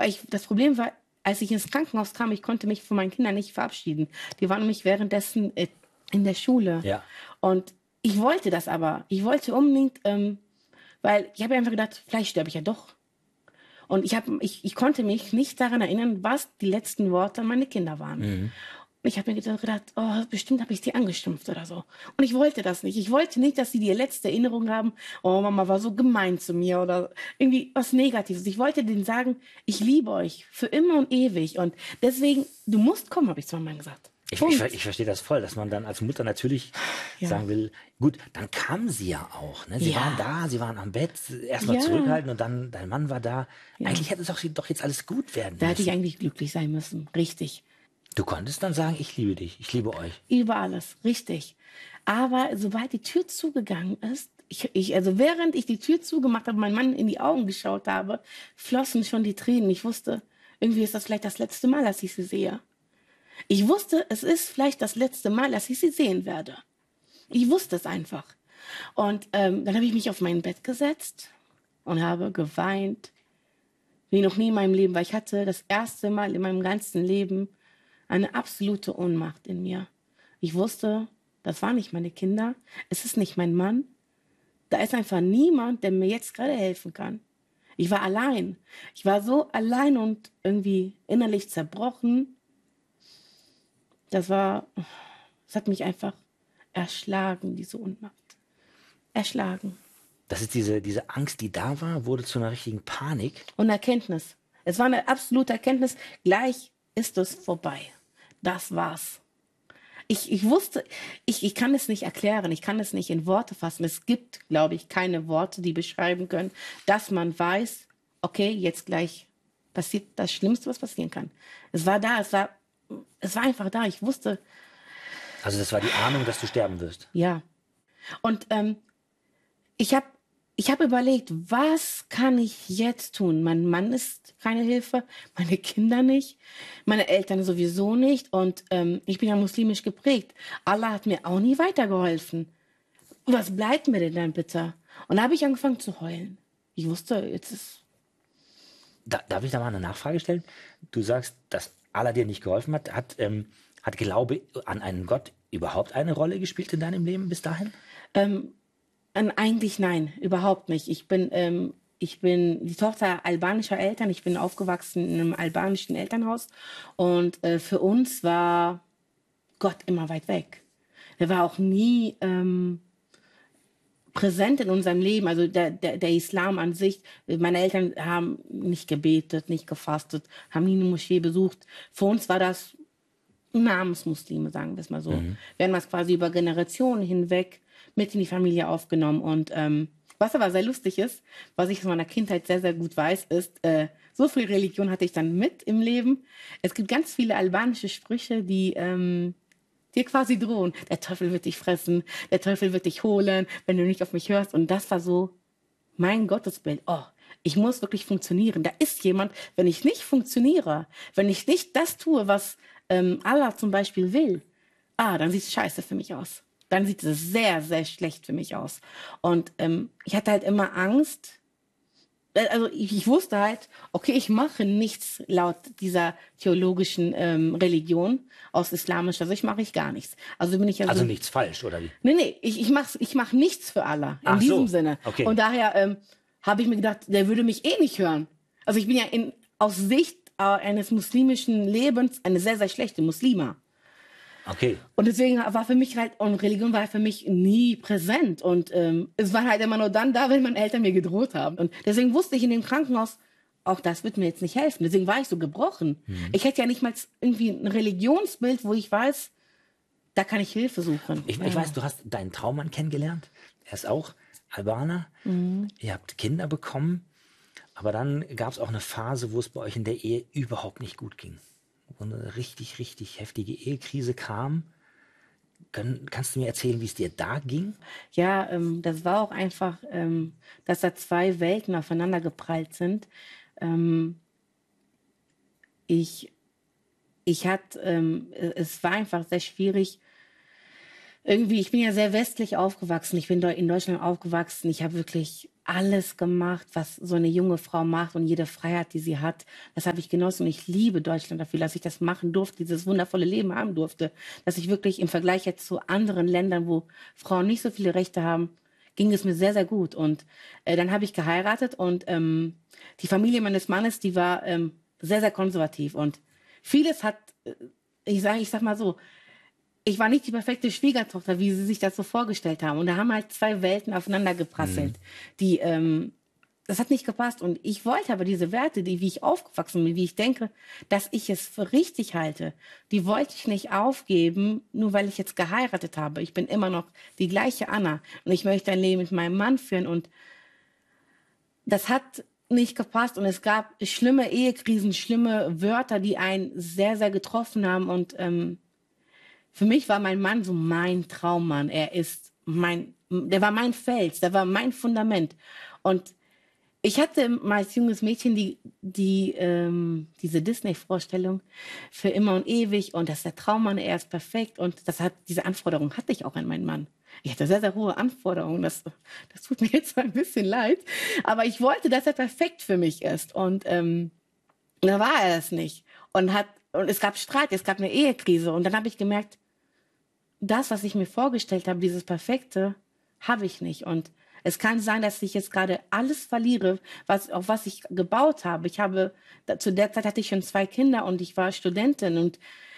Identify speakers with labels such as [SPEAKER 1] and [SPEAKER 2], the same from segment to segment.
[SPEAKER 1] Das Problem war, als ich ins Krankenhaus kam, ich konnte mich von meinen Kindern nicht verabschieden. Die waren nämlich währenddessen in der Schule.
[SPEAKER 2] Ja.
[SPEAKER 1] Und ich wollte das aber. Ich wollte unbedingt, weil ich habe einfach gedacht, vielleicht sterbe ich ja doch. Und ich konnte mich nicht daran erinnern, was die letzten Worte an meine Kinder waren. Und ich habe mir gedacht, oh, bestimmt habe ich die angeschimpft oder so. Und ich wollte das nicht. Ich wollte nicht, dass sie die letzte Erinnerung haben, oh, Mama war so gemein zu mir oder irgendwie was Negatives. Ich wollte denen sagen, ich liebe euch für immer und ewig. Und deswegen, du musst kommen, habe ich zu meinem Mann gesagt.
[SPEAKER 2] Ich verstehe das voll, dass man dann als Mutter natürlich sagen will, gut, dann kam sie ja auch. Ne? Sie waren da, sie waren am Bett, erstmal zurückhalten und dann dein Mann war da. Ja. Eigentlich hätte es doch jetzt alles gut werden müssen.
[SPEAKER 1] Da hätte ich eigentlich glücklich sein müssen, richtig.
[SPEAKER 2] Du konntest dann sagen, ich liebe dich, ich liebe euch.
[SPEAKER 1] Über alles, richtig. Aber sobald die Tür zugegangen ist, also während ich die Tür zugemacht habe, meinem Mann in die Augen geschaut habe, flossen schon die Tränen. Ich wusste, irgendwie ist das vielleicht das letzte Mal, dass ich sie sehe. Ich wusste, es ist vielleicht das letzte Mal, dass ich sie sehen werde. Ich wusste es einfach. Und dann habe ich mich auf mein Bett gesetzt und habe geweint, wie noch nie in meinem Leben, weil ich hatte das erste Mal in meinem ganzen Leben eine absolute Ohnmacht in mir. Ich wusste, das waren nicht meine Kinder, es ist nicht mein Mann. Da ist einfach niemand, der mir jetzt gerade helfen kann. Ich war allein. Ich war so allein und irgendwie innerlich zerbrochen. Das hat mich einfach erschlagen, diese Ohnmacht. Erschlagen.
[SPEAKER 2] Das ist diese Angst, die da war, wurde zu einer richtigen Panik.
[SPEAKER 1] Und Erkenntnis. Es war eine absolute Erkenntnis. Gleich ist es vorbei. Das war's. Ich wusste, ich kann es nicht erklären, ich kann es nicht in Worte fassen. Es gibt, glaube ich, keine Worte, die beschreiben können, dass man weiß, okay, jetzt gleich passiert das Schlimmste, was passieren kann. Es war da, es war einfach da. Ich wusste.
[SPEAKER 2] Also das war die Ahnung, dass du sterben wirst.
[SPEAKER 1] Ja. Und ich habe überlegt, was kann ich jetzt tun? Mein Mann ist keine Hilfe, meine Kinder nicht, meine Eltern sowieso nicht. Und ich bin ja muslimisch geprägt. Allah hat mir auch nie weitergeholfen. Was bleibt mir denn dann bitte? Und da habe ich angefangen zu heulen. Ich wusste, jetzt ist...
[SPEAKER 2] Darf ich da mal eine Nachfrage stellen? Du sagst, dass Allah dir nicht geholfen hat. Hat Glaube an einen Gott überhaupt eine Rolle gespielt in deinem Leben bis dahin?
[SPEAKER 1] Eigentlich nein, überhaupt nicht. Ich bin die Tochter albanischer Eltern. Ich bin aufgewachsen in einem albanischen Elternhaus. Und für uns war Gott immer weit weg. Der war auch nie präsent in unserem Leben. Also der Islam an sich. Meine Eltern haben nicht gebetet, nicht gefastet, haben nie eine Moschee besucht. Für uns war das Namensmuslime, sagen wir es mal so. Wir haben das quasi über Generationen hinweg mit in die Familie aufgenommen. Und was aber sehr lustig ist, was ich aus meiner Kindheit sehr, sehr gut weiß, ist, so viel Religion hatte ich dann mit im Leben. Es gibt ganz viele albanische Sprüche, die dir quasi drohen. Der Teufel wird dich fressen, der Teufel wird dich holen, wenn du nicht auf mich hörst. Und das war so mein Gottesbild. Oh, ich muss wirklich funktionieren. Da ist jemand, wenn ich nicht funktioniere, wenn ich nicht das tue, was Allah zum Beispiel will, dann sieht es scheiße für mich aus. Dann sieht es sehr, sehr schlecht für mich aus. Und ich hatte halt immer Angst. Also ich wusste halt, okay, ich mache nichts laut dieser theologischen Religion aus islamischer Sicht, mache ich gar nichts. Also bin ich ja
[SPEAKER 2] also nichts falsch, oder wie?
[SPEAKER 1] Nee, ich mach nichts für Allah, in diesem Sinne.
[SPEAKER 2] Okay.
[SPEAKER 1] Und daher habe ich mir gedacht, der würde mich eh nicht hören. Also ich bin ja aus Sicht eines muslimischen Lebens eine sehr, sehr schlechte Muslima.
[SPEAKER 2] Okay.
[SPEAKER 1] Und deswegen war für mich halt, und Religion war für mich nie präsent. Und es war halt immer nur dann da, wenn meine Eltern mir gedroht haben. Und deswegen wusste ich in dem Krankenhaus, auch das wird mir jetzt nicht helfen. Deswegen war ich so gebrochen. Ich hätte ja nicht mal irgendwie ein Religionsbild, wo ich weiß, da kann ich Hilfe suchen.
[SPEAKER 2] Ich weiß, du hast deinen Traummann kennengelernt. Er ist auch Albaner. Ihr habt Kinder bekommen. Aber dann gab es auch eine Phase, wo es bei euch in der Ehe überhaupt nicht gut ging. Wo eine richtig, richtig heftige Ehekrise kam. Kannst du mir erzählen, wie es dir da ging?
[SPEAKER 1] Ja, das war auch einfach, dass da zwei Welten aufeinander geprallt sind. Es war einfach sehr schwierig. Irgendwie, ich bin ja sehr westlich aufgewachsen. Ich bin in Deutschland aufgewachsen. Ich habe wirklich alles gemacht, was so eine junge Frau macht und jede Freiheit, die sie hat. Das habe ich genossen und ich liebe Deutschland dafür, dass ich das machen durfte, dieses wundervolle Leben haben durfte, dass ich wirklich im Vergleich jetzt zu anderen Ländern, wo Frauen nicht so viele Rechte haben, ging es mir sehr, sehr gut. Und dann habe ich geheiratet und die Familie meines Mannes, die war sehr, sehr konservativ und vieles hat, ich sag mal so, ich war nicht die perfekte Schwiegertochter, wie sie sich das so vorgestellt haben. Und da haben halt zwei Welten aufeinander geprasselt. Die, das hat nicht gepasst. Und ich wollte aber diese Werte, die, wie ich aufgewachsen bin, wie ich denke, dass ich es für richtig halte, die wollte ich nicht aufgeben, nur weil ich jetzt geheiratet habe. Ich bin immer noch die gleiche Anna. Und ich möchte ein Leben mit meinem Mann führen. Und das hat nicht gepasst. Und es gab schlimme Ehekrisen, schlimme Wörter, die einen sehr, sehr getroffen haben. Und für mich war mein Mann so mein Traummann. Der war mein Fels, der war mein Fundament. Und ich hatte mal als junges Mädchen diese Disney-Vorstellung für immer und ewig und das ist der Traummann, er ist perfekt und diese Anforderung hatte ich auch an meinen Mann. Ich hatte sehr, sehr hohe Anforderungen, das tut mir jetzt ein bisschen leid, aber ich wollte, dass er perfekt für mich ist und da war er es nicht und es gab Streit, es gab eine Ehekrise und dann habe ich gemerkt, das, was ich mir vorgestellt habe, dieses Perfekte, habe ich nicht. Und es kann sein, dass ich jetzt gerade alles verliere, auf was ich gebaut habe. Zu der Zeit hatte ich schon 2 Kinder und ich war Studentin und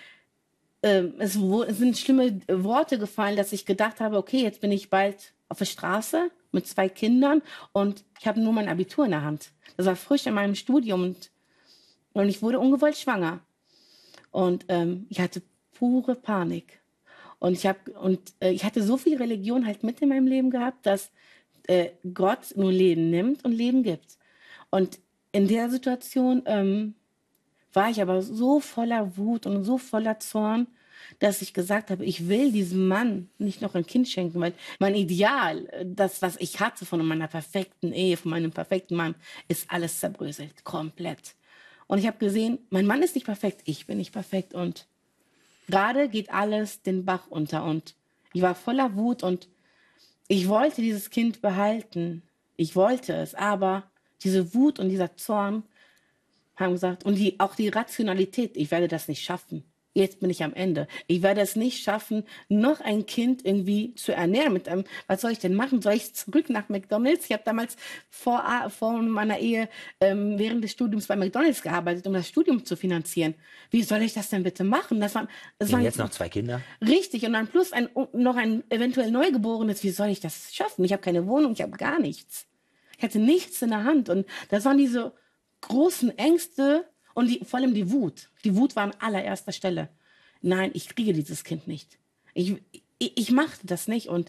[SPEAKER 1] es sind schlimme Worte gefallen, dass ich gedacht habe, okay, jetzt bin ich bald auf der Straße mit 2 Kindern und ich habe nur mein Abitur in der Hand. Das war frisch in meinem Studium und ich wurde ungewollt schwanger. Und ich hatte pure Panik. Und ich hatte so viel Religion halt mit in meinem Leben gehabt, dass Gott nur Leben nimmt und Leben gibt. Und in der Situation war ich aber so voller Wut und so voller Zorn, dass ich gesagt habe, ich will diesem Mann nicht noch ein Kind schenken, weil mein Ideal, das, was ich hatte von meiner perfekten Ehe, von meinem perfekten Mann, ist alles zerbröselt, komplett. Und ich habe gesehen, mein Mann ist nicht perfekt, ich bin nicht perfekt und gerade geht alles den Bach unter und ich war voller Wut und ich wollte dieses Kind behalten. Ich wollte es, aber diese Wut und dieser Zorn haben gesagt, und auch die Rationalität, ich werde das nicht schaffen. Jetzt bin ich am Ende. Ich werde es nicht schaffen, noch ein Kind irgendwie zu ernähren. Was soll ich denn machen? Soll ich zurück nach McDonald's? Ich habe damals vor meiner Ehe während des Studiums bei McDonald's gearbeitet, um das Studium zu finanzieren. Wie soll ich das denn bitte machen? Das
[SPEAKER 2] Sind
[SPEAKER 1] waren
[SPEAKER 2] jetzt noch 2 Kinder?
[SPEAKER 1] richtig. Und dann plus noch ein eventuell Neugeborenes. Wie soll ich das schaffen? Ich habe keine Wohnung, ich habe gar nichts. Ich hatte nichts in der Hand. Und das waren diese großen Ängste und vor allem die Wut. Die Wut war an allererster Stelle. Nein, ich kriege dieses Kind nicht. Ich machte das nicht. Und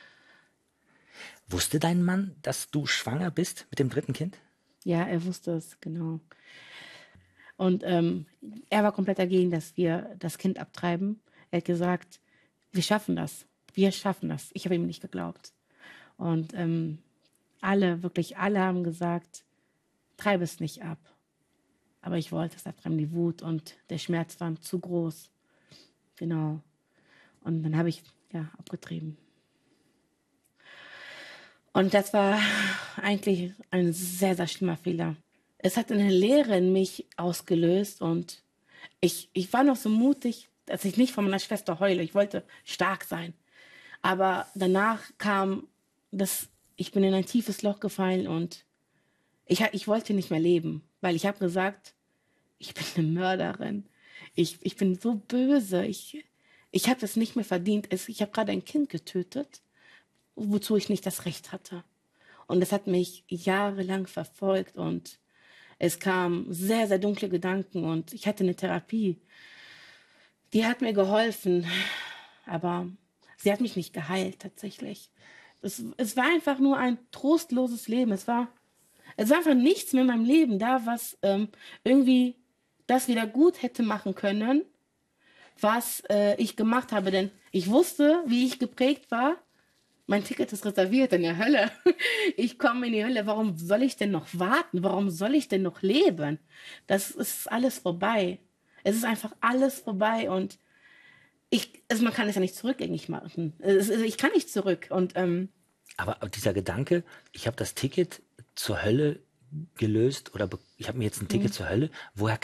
[SPEAKER 2] Wusste dein Mann, dass du schwanger bist mit dem 3. Kind?
[SPEAKER 1] ja, er wusste es, genau. Und er war komplett dagegen, dass wir das Kind abtreiben. Er hat gesagt, wir schaffen das. Wir schaffen das. Ich habe ihm nicht geglaubt. Und wirklich alle haben gesagt, treibe es nicht ab. Aber ich wollte es abtreiben, die Wut und der Schmerz waren zu groß. Genau. Und dann habe ich, ja, abgetrieben. Und das war eigentlich ein sehr, sehr schlimmer Fehler. Es hat eine Leere in mich ausgelöst und ich war noch so mutig, dass ich nicht von meiner Schwester heule. Ich wollte stark sein. Aber danach ich bin in ein tiefes Loch gefallen und ich wollte nicht mehr leben, weil ich habe gesagt, ich bin eine Mörderin. Ich bin so böse. Ich habe es nicht mehr verdient. Ich habe gerade ein Kind getötet, wozu ich nicht das Recht hatte. Und das hat mich jahrelang verfolgt und es kamen sehr, sehr dunkle Gedanken und ich hatte eine Therapie. Die hat mir geholfen, aber sie hat mich nicht geheilt tatsächlich. Es war einfach nur ein trostloses Leben. Es war einfach nichts mehr in meinem Leben da, was irgendwie das wieder gut hätte machen können, was ich gemacht habe. Denn ich wusste, wie ich geprägt war. Mein Ticket ist reserviert in der Hölle. Ich komme in die Hölle. Warum soll ich denn noch warten? Warum soll ich denn noch leben? Das ist alles vorbei. Es ist einfach alles vorbei und man kann es ja nicht zurückgängig machen. Ich kann nicht zurück. Und
[SPEAKER 2] Aber dieser Gedanke, ich habe das Ticket zur Hölle gelöst oder ich habe mir jetzt ein Ticket zur Hölle, woher